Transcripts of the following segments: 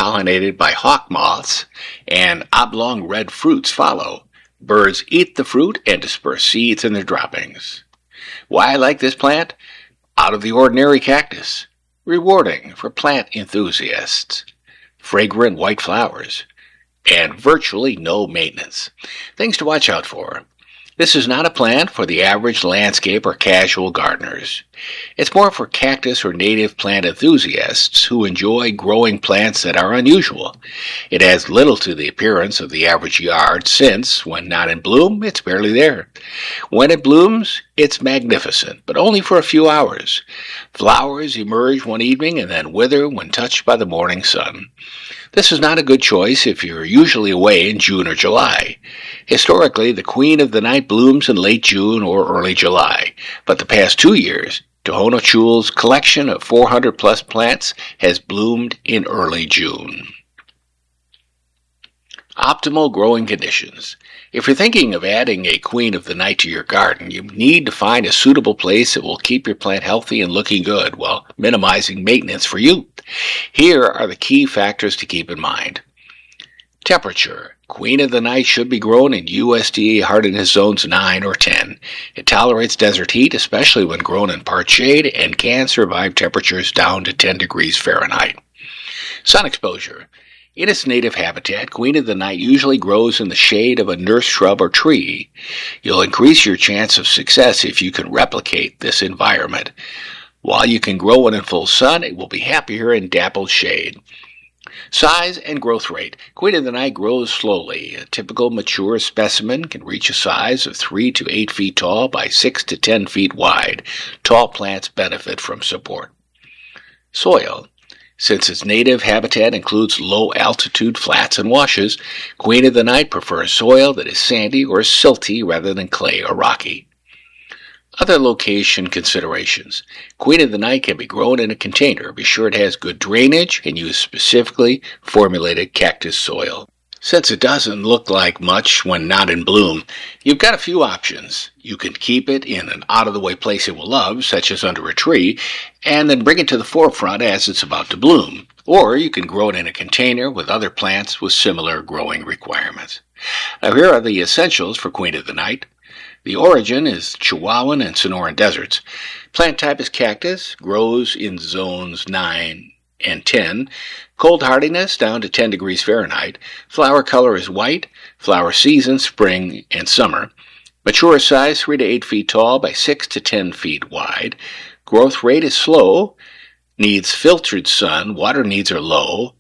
pollinated by hawk moths, and oblong red fruits follow. Birds eat the fruit and disperse seeds in their droppings. Why I like this plant? Out of the ordinary cactus. Rewarding for plant enthusiasts. Fragrant white flowers. And virtually no maintenance. Things to watch out for. This is not a plant for the average landscape or casual gardeners. It's more for cactus or native plant enthusiasts who enjoy growing plants that are unusual. It adds little to the appearance of the average yard since, when not in bloom, it's barely there. When it blooms, it's magnificent, but only for a few hours. Flowers emerge one evening and then wither when touched by the morning sun. This is not a good choice if you're usually away in June or July. Historically, the Queen of the Night blooms in late June or early July, but the past 2 years, Tohono Chul's collection of 400-plus plants has bloomed in early June. Optimal growing conditions. If you're thinking of adding a Queen of the Night to your garden, you need to find a suitable place that will keep your plant healthy and looking good while minimizing maintenance for you. Here are the key factors to keep in mind. Temperature. Queen of the Night should be grown in USDA hardiness zones 9 or 10. It tolerates desert heat, especially when grown in part shade, and can survive temperatures down to 10 degrees Fahrenheit. Sun exposure. In its native habitat, Queen of the Night usually grows in the shade of a nurse shrub or tree. You'll increase your chance of success if you can replicate this environment. While you can grow it in full sun, it will be happier in dappled shade. Size and growth rate. Queen of the Night grows slowly. A typical mature specimen can reach a size of 3 to 8 feet tall by 6 to 10 feet wide. Tall plants benefit from support. Soil. Since its native habitat includes low-altitude flats and washes, Queen of the Night prefers soil that is sandy or silty rather than clay or rocky. Other location considerations. Queen of the Night can be grown in a container. Be sure it has good drainage and use specifically formulated cactus soil. Since it doesn't look like much when not in bloom, you've got a few options. You can keep it in an out-of-the-way place it will love, such as under a tree, and then bring it to the forefront as it's about to bloom. Or you can grow it in a container with other plants with similar growing requirements. Now here are the essentials for Queen of the Night. The origin is Chihuahuan and Sonoran deserts. Plant type is cactus, grows in zones 9 and 10. Cold hardiness down to 10 degrees Fahrenheit. Flower color is white. Flower season, spring and summer. Mature size 3 to 8 feet tall by 6 to 10 feet wide. Growth rate is slow. Needs filtered sun. Water needs are low.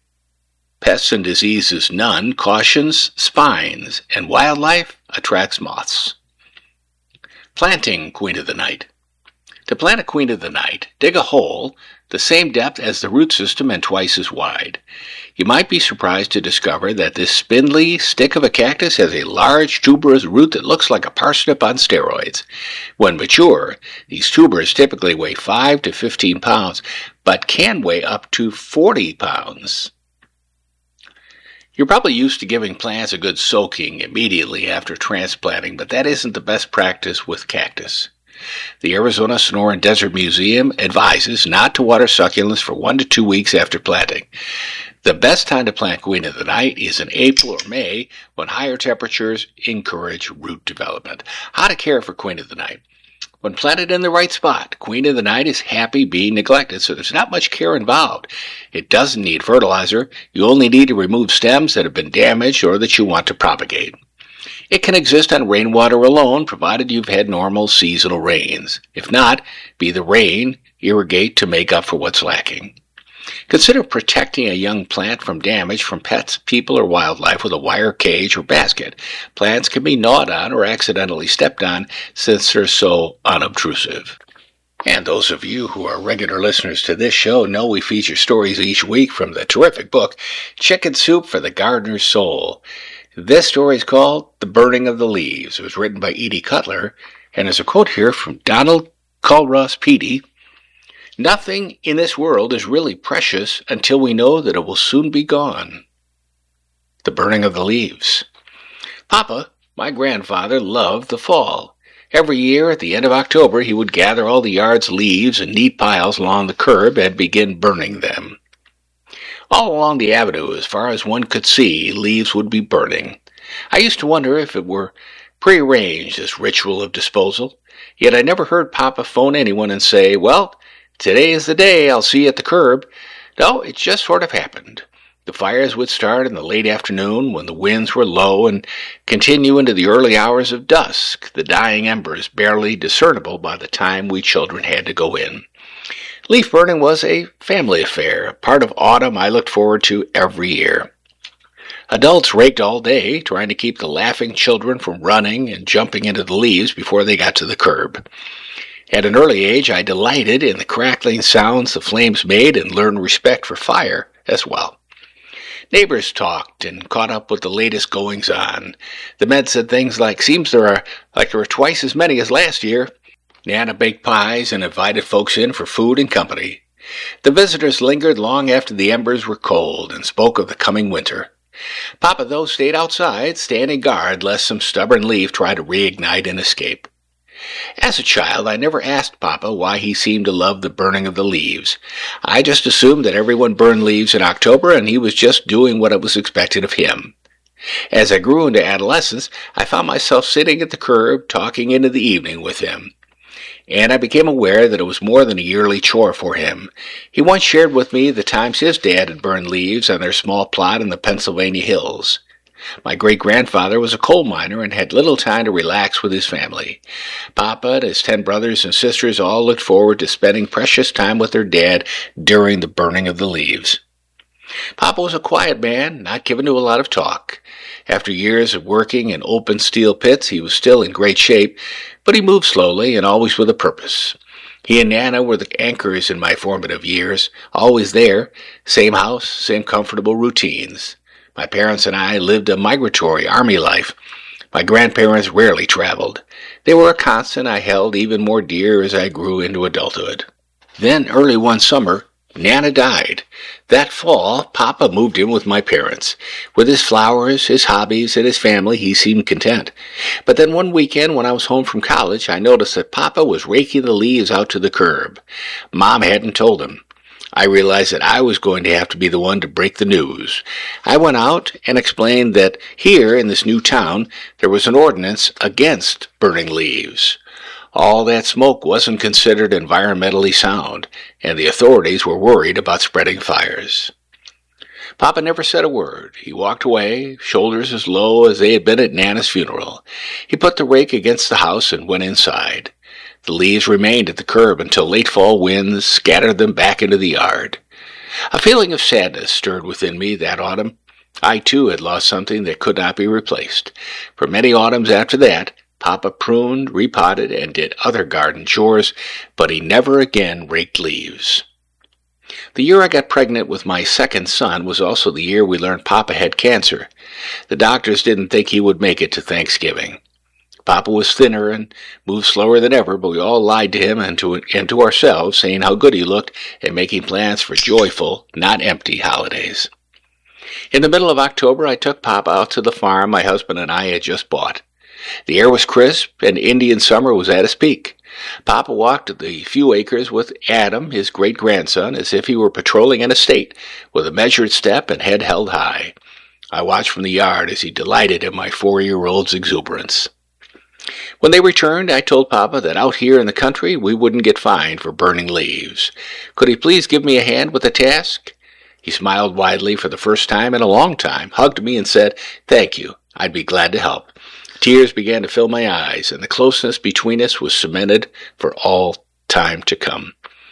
Pests and diseases none. Cautions spines. And wildlife attracts moths. Planting Queen of the Night. To plant a Queen of the Night, dig a hole the same depth as the root system and twice as wide. You might be surprised to discover that this spindly stick of a cactus has a large tuberous root that looks like a parsnip on steroids. When mature, these tubers typically weigh 5 to 15 pounds, but can weigh up to 40 pounds. You're probably used to giving plants a good soaking immediately after transplanting, but that isn't the best practice with cactus. The Arizona Sonoran Desert Museum advises not to water succulents for 1 to 2 weeks after planting. The best time to plant Queen of the Night is in April or May, when higher temperatures encourage root development. How to care for Queen of the Night. When planted in the right spot, Queen of the Night is happy being neglected, so there's not much care involved. It doesn't need fertilizer. You only need to remove stems that have been damaged or that you want to propagate. It can exist on rainwater alone, provided you've had normal seasonal rains. If not, be the rain, irrigate to make up for what's lacking. Consider protecting a young plant from damage from pets, people, or wildlife with a wire cage or basket. Plants can be gnawed on or accidentally stepped on since they're so unobtrusive. And those of you who are regular listeners to this show know we feature stories each week from the terrific book, Chicken Soup for the Gardener's Soul. This story is called The Burning of the Leaves. It was written by Edie Cutler, and there's a quote here from Donald Culross Peaty. Nothing in this world is really precious until we know that it will soon be gone. The Burning of the Leaves. Papa, my grandfather, loved the fall. Every year at the end of October he would gather all the yard's leaves in neat piles along the curb and begin burning them. All along the avenue, as far as one could see, leaves would be burning. I used to wonder if it were prearranged, this ritual of disposal, yet I never heard Papa phone anyone and say, "Well, today is the day, I'll see you at the curb." No, it just sort of happened. The fires would start in the late afternoon when the winds were low and continue into the early hours of dusk, the dying embers barely discernible by the time we children had to go in. Leaf burning was a family affair, a part of autumn I looked forward to every year. Adults raked all day, trying to keep the laughing children from running and jumping into the leaves before they got to the curb. At an early age, I delighted in the crackling sounds the flames made and learned respect for fire as well. Neighbors talked and caught up with the latest goings-on. The men said things like, "Seems there are twice as many as last year." Nana baked pies and invited folks in for food and company. The visitors lingered long after the embers were cold and spoke of the coming winter. Papa, though, stayed outside, standing guard lest some stubborn leaf try to reignite and escape. As a child, I never asked Papa why he seemed to love the burning of the leaves. I just assumed that everyone burned leaves in October and he was just doing what it was expected of him. As I grew into adolescence, I found myself sitting at the curb talking into the evening with him. And I became aware that it was more than a yearly chore for him. He once shared with me the times his dad had burned leaves on their small plot in the Pennsylvania hills. My great-grandfather was a coal miner and had little time to relax with his family. Papa and his 10 brothers and sisters all looked forward to spending precious time with their dad during the burning of the leaves. Papa was a quiet man, not given to a lot of talk. After years of working in open steel pits, he was still in great shape, but he moved slowly and always with a purpose. He and Nana were the anchors in my formative years, always there, same house, same comfortable routines. My parents and I lived a migratory army life. My grandparents rarely traveled. They were a constant I held even more dear as I grew into adulthood. Then, early one summer, Nana died. That fall, Papa moved in with my parents. With his flowers, his hobbies, and his family, he seemed content. But then one weekend when I was home from college, I noticed that Papa was raking the leaves out to the curb. Mom hadn't told him. I realized that I was going to have to be the one to break the news. I went out and explained that here in this new town, there was an ordinance against burning leaves. All that smoke wasn't considered environmentally sound, and the authorities were worried about spreading fires. Papa never said a word. He walked away, shoulders as low as they had been at Nana's funeral. He put the rake against the house and went inside. The leaves remained at the curb until late fall winds scattered them back into the yard. A feeling of sadness stirred within me that autumn. I, too, had lost something that could not be replaced. For many autumns after that, Papa pruned, repotted, and did other garden chores, but he never again raked leaves. The year I got pregnant with my second son was also the year we learned Papa had cancer. The doctors didn't think he would make it to Thanksgiving. Papa was thinner and moved slower than ever, but we all lied to him and to ourselves, saying how good he looked and making plans for joyful, not empty holidays. In the middle of October, I took Papa out to the farm my husband and I had just bought. The air was crisp, and Indian summer was at its peak. Papa walked the few acres with Adam, his great-grandson, as if he were patrolling an estate, with a measured step and head held high. I watched from the yard as he delighted in my 4-year-old's exuberance. When they returned, I told Papa that out here in the country we wouldn't get fined for burning leaves. Could he please give me a hand with the task? He smiled widely for the first time in a long time, hugged me, and said, "Thank you. I'd be glad to help." Tears began to fill my eyes, and the closeness between us was cemented for all time to come.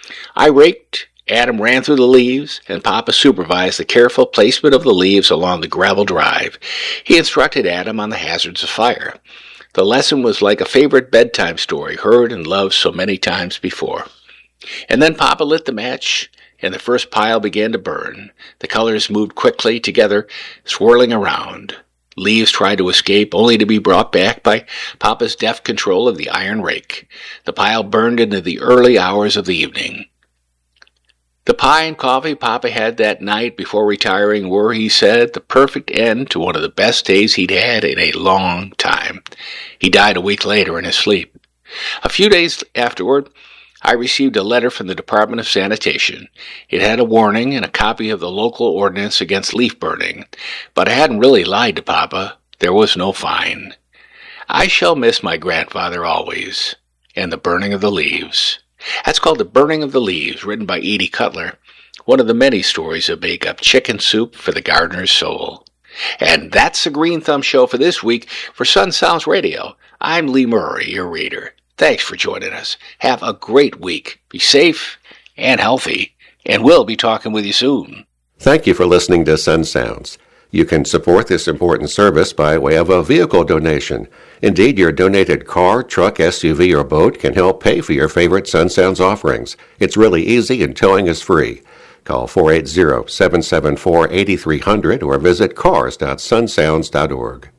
I raked, Adam ran through the leaves, and Papa supervised the careful placement of the leaves along the gravel drive. He instructed Adam on the hazards of fire. The lesson was like a favorite bedtime story heard and loved so many times before. And then Papa lit the match, and the first pile began to burn. The colors moved quickly together, swirling around. Leaves tried to escape, only to be brought back by Papa's deft control of the iron rake. The pile burned into the early hours of the evening. The pie and coffee Papa had that night before retiring were, he said, the perfect end to one of the best days he'd had in a long time. He died a week later in his sleep. A few days afterward, I received a letter from the Department of Sanitation. It had a warning and a copy of the local ordinance against leaf burning, but I hadn't really lied to Papa. There was no fine. I shall miss my grandfather always, and the burning of the leaves. That's called The Burning of the Leaves, written by Edie Cutler, one of the many stories that make up chicken soup for the gardener's soul. And that's the Green Thumb Show for this week for Sun Sounds Radio. I'm Lee Murray, your reader. Thanks for joining us. Have a great week. Be safe and healthy, and we'll be talking with you soon. Thank you for listening to Sun Sounds. You can support this important service by way of a vehicle donation. Indeed, your donated car, truck, SUV, or boat can help pay for your favorite Sun Sounds offerings. It's really easy and towing is free. Call 480-774-8300 or visit cars.sunsounds.org.